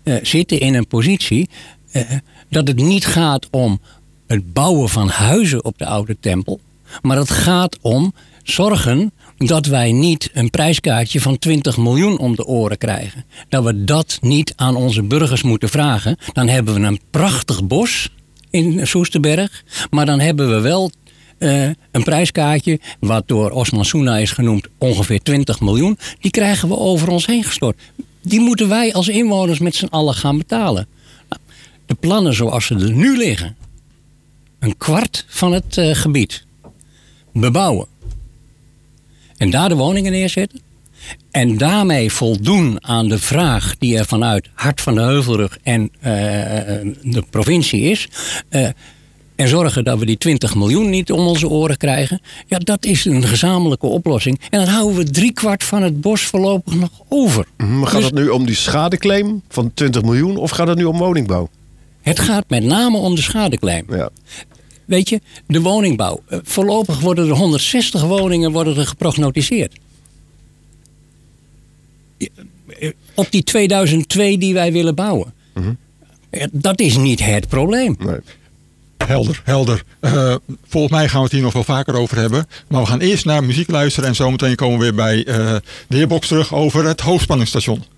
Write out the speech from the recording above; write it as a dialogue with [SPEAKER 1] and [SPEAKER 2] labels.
[SPEAKER 1] zitten in een positie dat het niet gaat om het bouwen van huizen op de Oude Tempel. Maar het gaat om zorgen dat wij niet een prijskaartje van 20 miljoen om de oren krijgen. Dat we dat niet aan onze burgers moeten vragen. Dan hebben we een prachtig bos in Soesterberg. Maar dan hebben we wel een prijskaartje, wat door Osman Souna is genoemd, ongeveer 20 miljoen. Die krijgen we over ons heen gestort. Die moeten wij als inwoners met z'n allen gaan betalen. Nou, de plannen zoals ze er nu liggen. Een kwart van het gebied bebouwen. En daar de woningen neerzetten. En daarmee voldoen aan de vraag die er vanuit Hart van de Heuvelrug en de provincie is. En zorgen dat we die 20 miljoen niet om onze oren krijgen. Ja, dat is een gezamenlijke oplossing. En dan houden we 3/4 van het bos voorlopig nog over.
[SPEAKER 2] Maar gaat het nu om die schadeclaim van 20 miljoen of gaat het nu om woningbouw?
[SPEAKER 1] Het gaat met name om de schadeclaim.
[SPEAKER 2] Ja.
[SPEAKER 1] Weet je, de woningbouw. Voorlopig worden er 160 woningen geprognotiseerd. Op die 2002 die wij willen bouwen. Mm-hmm. Dat is niet het probleem.
[SPEAKER 2] Nee.
[SPEAKER 3] Helder. Volgens mij gaan we het hier nog wel vaker over hebben. Maar we gaan eerst naar muziek luisteren en zometeen komen we weer bij de heer Boks terug over het hoogspanningsstation.